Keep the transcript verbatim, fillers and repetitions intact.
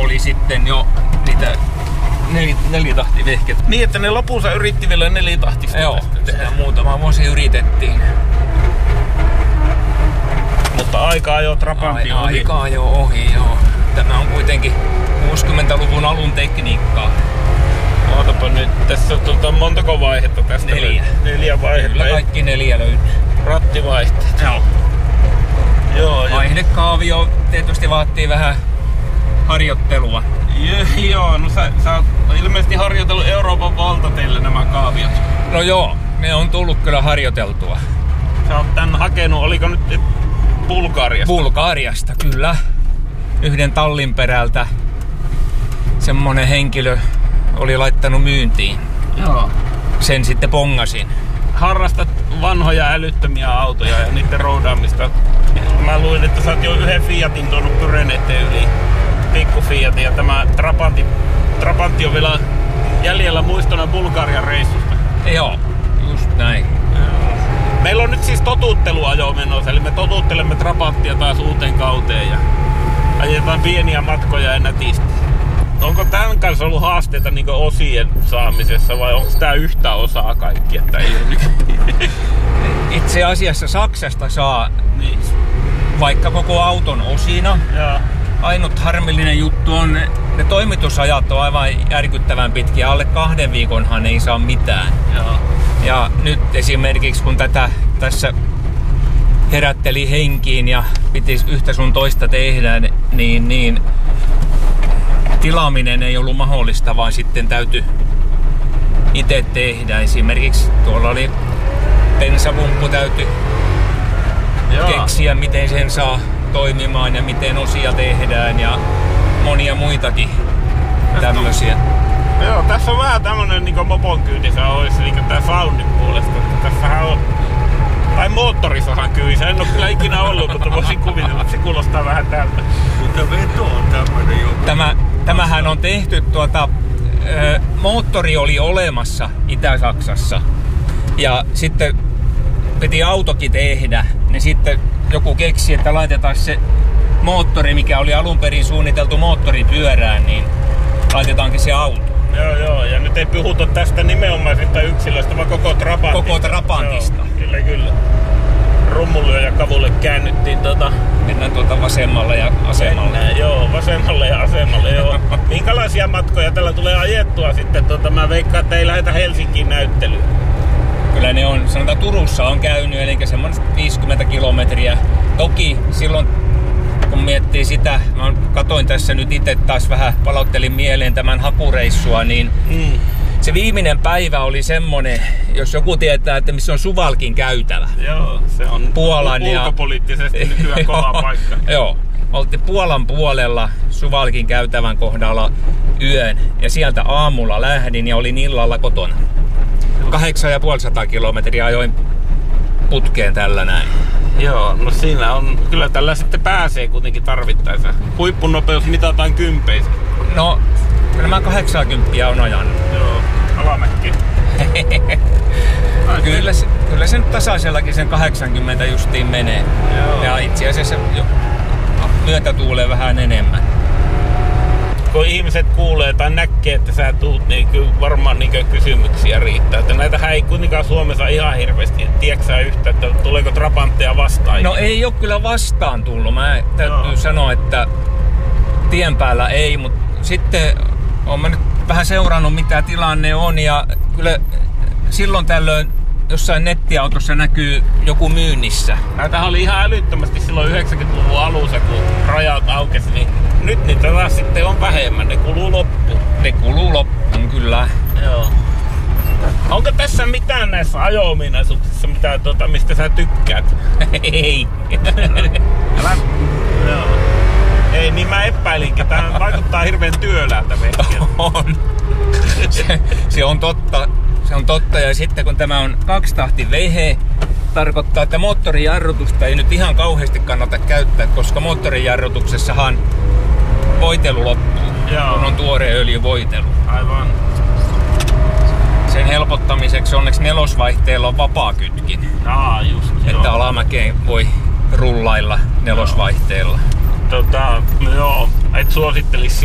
oli sitten jo niitä nel, nelitahtivehkettä. Niin, että ne lopussa yritti vielä nelitahtista. Joo, sitä muutama vuosi yritettiin. Mutta aika jo Trabantti ohi. Aika jo ohi, joo. Tämä on kuitenkin kuusikymmentäluvun alun tekniikkaa. Ootapa nyt, tässä on tuota, montako vaihetta tästä? Neljä. Neljä vaihetta. Kyllä kaikki neljä löytyy. Rattivaihteet. Joo. Joo, Vaihdekaavio tietysti vaatii vähän harjoittelua. Je, joo, no sä, sä oot ilmeisesti harjoitellut Euroopan valtateille nämä kaaviot. No joo, ne on tullut kyllä harjoiteltua. Sä oot tän hakenut, oliko nyt Bulgariasta? Bulgariasta, kyllä. Yhden tallin perältä semmonen henkilö oli laittanut myyntiin. Joo. Sen sitten pongasin. Harrastat vanhoja älyttömiä autoja ja niiden roudaamista. Mä luin, että sä oot jo yhden Fiatin tuonut Pyreneiden yli. Pikku Fiatin, ja tämä Trabantti, Trabantti on vielä jäljellä muistona Bulgarian reissusta. Joo, just näin. Meillä on nyt siis totutteluajo menossa, eli me totuttelemme Trabanttia taas uuteen kauteen ja ajetaan pieniä matkoja ja nätisti. Onko tämän kanssa ollut haasteita niin osien saamisessa vai onko tämä yhtä osaa kaikki? Että ei ole Itse asiassa Saksasta saa niin. vaikka koko auton osina. Ja. Ainut harmillinen juttu on, ne, ne toimitusajat on aivan järkyttävän pitkiä. Alle kahden viikonhan ei saa mitään. Ja, ja nyt esimerkiksi kun tätä tässä herätteli henkiin ja piti yhtä sun toista tehdä, niin, niin tilaaminen ei ollut mahdollista, vaan sitten täytyi itse tehdä. Esimerkiksi tuolla oli bensapumppu, täytyy Joo. keksiä, miten sen saa toimimaan ja miten osia tehdään ja monia muitakin tämmöisiä. Joo, tässä on vähän tämmönen niinku mopon kyydissä olisi niinku tää soundin puolesta. Tässähän on, tai moottorissahan kyydissä, en oo kyllä ikinä ollut, mutta voisin kuvitella, että se kuulostaa vähän tältä. Mutta veto on tämmönen jo. Tämä, tämähän on tehty tuota, ö, moottori oli olemassa Itä-Saksassa ja sitten piti autokin tehdä, niin sitten joku keksi, että laitetaan se moottori, mikä oli alun perin suunniteltu moottoripyörään, niin laitetaankin se auto. Joo, joo, ja nyt ei puhuta tästä nimenomaisesta yksilöstä, vaan koko Trabantista. Koko Trabantista. Joo, kyllä, kyllä. Rummulle ja kavulle käännyttiin tota... Mennään tuolta vasemmalle ja asemalle. Mennään, joo, vasemmalle ja asemalle, joo. Minkälaisia matkoja tällä tulee ajettua sitten? Tota, mä veikkaan, että ei lähdetä Helsinkiin näyttelyyn. Kyllä ne on, sanotaan Turussa on käynyt, eli semmoinen viisikymmentä kilometriä. Toki silloin, kun miettii sitä, mä katoin tässä nyt itse taas vähän, palauttelin mieleen tämän hakureissua, niin mm. se viimeinen päivä oli semmonen, jos joku tietää, että missä on Suwałkin käytävä. Joo, se on Puolan ulkopoliittisesti ja... nykyään kova paikka. Joo, oltiin Puolan puolella Suwałkin käytävän kohdalla yön, ja sieltä aamulla lähdin ja olin illalla kotona. Kahdeksan ja puolisataa kilometriä ajoin putkeen tällä näin. Joo, no siinä on, kyllä tällä sitten pääsee kuitenkin tarvittaessa. Huippunopeus mitataan kympeissä. No, kyllä mä kahdeksankymmentä on ajanut. Joo, alamäkki. kyllä, se, kyllä se nyt tasaisellakin sen kahdeksankymmentä justiin menee. Joo. Ja itse asiassa jo, myötä tuulee vähän enemmän. Kun ihmiset kuulee tai näkee, että sä tuut, niin kyllä varmaan niin kysymyksiä riittää. Että näitähän ei kuitenkaan Suomessa ihan hirveästi. Tiedätkö sä yhtä, että tuleeko Trabantteja vastaan? No ei ole kyllä vastaan tullut. Mä täytyy no. sanoa, että tien päällä ei, mutta sitten olen mä nyt vähän seurannut, mitä tilanne on. Ja kyllä silloin tällöin jossain nettiautossa näkyy joku myynnissä. Näitähän oli ihan älyttömästi silloin yhdeksänkymmentäluvun alussa, kun rajat aukesi, niin nyt niitä taas sitten on vähemmän. Ne kuluu loppuun. Ne kuluu loppuun, kyllä. Joo. Onko tässä mitään näissä ajo-ominaisuuksissa, mitä, tuota, mistä sä tykkäät? Ei. Älä... Joo. Ei, niin mä epäilinkin. Tää vaikuttaa hirveän työläältä vehkeeltä. On. Se, se on totta. Se on totta, ja sitten kun tämä on kaksitahti vehe, tarkoittaa, että moottorijarrutusta ei nyt ihan kauheasti kannata käyttää, koska moottorijarrutuksessahan voitelu loppuu, Joo. kun on tuore öljyvoitelu. Aivan. Sen helpottamiseksi onneksi nelosvaihteella on vapaakytkin, Aa, just, että joo. alamäkeen voi rullailla nelosvaihteella. Tota, joo, et suosittelisi